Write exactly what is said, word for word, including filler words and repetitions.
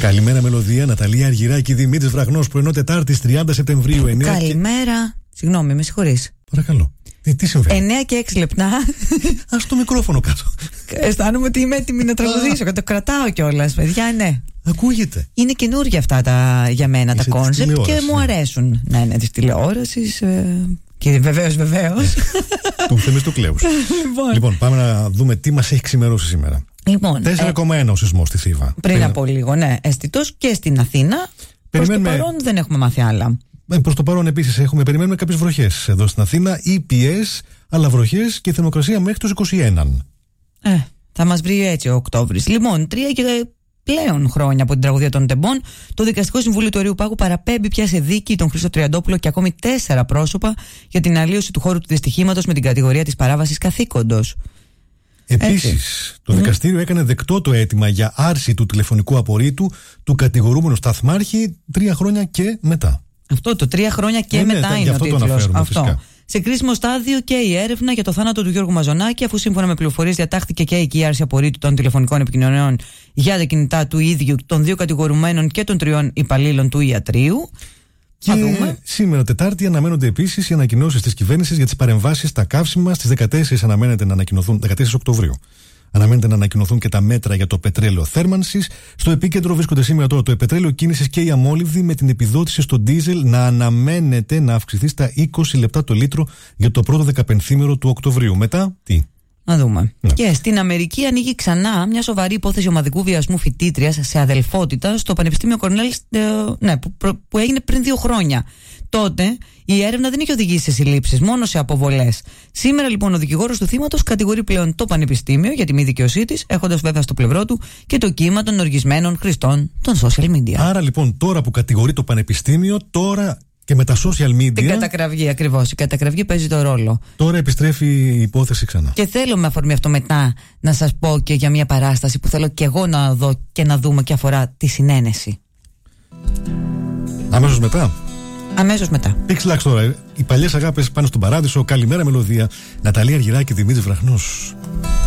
Καλημέρα, Μελωδία. Ναταλία Αργυράκη, Δημήτρης Βραχνός, πρωινό Τετάρτης τριάντα Σεπτεμβρίου. εννέα Καλημέρα. Και... Συγγνώμη, με συγχωρείς. Παρακαλώ. Ε, τι συμβαίνει? εννέα και έξι λεπτά. Ας το μικρόφωνο κάτω. Αισθάνομαι ότι είμαι έτοιμη να τραγουδήσω και το κρατάω κιόλας, παιδιά, ναι. Ακούγεται. Είναι καινούργια αυτά τα, για μένα Είσαι τα κόνσεπτ και μου αρέσουν. Ναι, ναι, της τηλεόρασης. Ε, και βεβαίως, βεβαίως. Του Θεμιστοκλέους. Λοιπόν. λοιπόν, πάμε να δούμε τι μας έχει ξημερώσει σήμερα. Λοιπόν, τέσσερα κόμμα ένα ε, ο σεισμός στη Θήβα. Πριν, πριν από λίγο, ναι. Αισθητός και στην Αθήνα. Περιμένουμε... Προς το παρόν δεν έχουμε μάθει άλλα. Ε, προς το παρόν επίσης έχουμε, περιμένουμε κάποιες βροχές εδώ στην Αθήνα. ι πι ες, αλλά βροχές και θερμοκρασία μέχρι τους είκοσι ένα. Ε, θα μας βρει έτσι ο Οκτώβρης. Λοιπόν, τρία και πλέον χρόνια από την τραγωδία των Τεμπών, το Δικαστικό Συμβούλιο του Αριού Πάγου παραπέμπει πια σε δίκη τον Χρήστο Τριαντόπουλο και ακόμη τέσσερα πρόσωπα για την αλλίωση του χώρου του δυστυχήματος με την κατηγορία της παράβασης καθήκοντος. Επίσης, το mm. δικαστήριο έκανε δεκτό το αίτημα για άρση του τηλεφωνικού απορρίτου του κατηγορούμενου σταθμάρχη τρία χρόνια και μετά. Αυτό το τρία χρόνια και ε, μετά ναι, είναι ο τίτλος. Αυτό. Σε κρίσιμο στάδιο και η έρευνα για το θάνατο του Γιώργου Μαζονάκη, αφού σύμφωνα με πληροφορίες διατάχθηκε και εκεί η άρση απορρίτου των τηλεφωνικών επικοινωνιών για τα κινητά του ίδιου, των δύο κατηγορουμένων και των τριών υπαλλήλων του ιατρείου. Και σήμερα Τετάρτη αναμένονται επίσης οι ανακοινώσεις της κυβέρνησης για τις παρεμβάσεις στα καύσιμα. Στις δεκατέσσερις αναμένεται να ανακοινωθούν, δεκατέσσερις Οκτωβρίου. Αναμένεται να ανακοινωθούν και τα μέτρα για το πετρέλαιο θέρμανσης. Στο επίκεντρο βρίσκονται σήμερα τώρα το πετρέλαιο κίνησης και η αμόλυβδη, με την επιδότηση στο ντίζελ να αναμένεται να αυξηθεί στα είκοσι λεπτά το λίτρο για το πρώτο δεκαπενθήμερο του Οκτωβρίου. Μετά, τι? Να δούμε. Ναι. Και στην Αμερική ανοίγει ξανά μια σοβαρή υπόθεση ομαδικού βιασμού φοιτήτριας σε αδελφότητα στο Πανεπιστήμιο Κορνέλ, ε, ναι, που, που έγινε πριν δύο χρόνια. Τότε η έρευνα δεν είχε οδηγήσει σε συλλήψεις, μόνο σε αποβολές. Σήμερα λοιπόν ο δικηγόρος του θύματος κατηγορεί πλέον το Πανεπιστήμιο για τη μη δικαιοσύνη της, έχοντας βέβαια στο πλευρό του και το κύμα των οργισμένων χρηστών των social media. Άρα λοιπόν τώρα που κατηγορεί το Πανεπιστήμιο, τώρα και με τα social media. Την κατακραυγή, ακριβώς. Η κατακραυγή παίζει το ρόλο. Τώρα επιστρέφει η υπόθεση ξανά. Και θέλω με αφορμή αυτό μετά να σας πω και για μια παράσταση που θέλω και εγώ να δω και να δούμε και αφορά τη συνένεση. Αμέσως μετά. Αμέσως μετά. Pixlax τώρα. Οι παλιές αγάπες πάνω στον παράδεισο. Καλημέρα, Μελωδία. Ναταλία Αργυράκη, Δημήτρης Βραχνός.